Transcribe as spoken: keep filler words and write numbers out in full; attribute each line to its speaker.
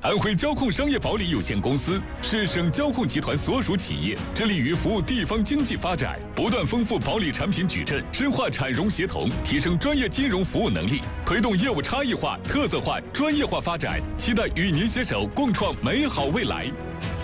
Speaker 1: 安徽交控商业保理有限公司是省交控集团所属企业，致力于服务地方经济发展，不断丰富保理产品矩阵，深化产融协同，提升专业金融服务能力，推动业务差异化、特色化、专业化发展。期待与您携手共创美好未来。